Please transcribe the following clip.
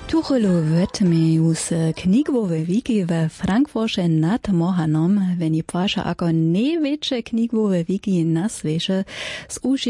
Tuchelu wytmy us knigwowe wiki we Frankfurcie nad Mohanom, wenn i prasza ako największe knigwowe wiki na świecie, z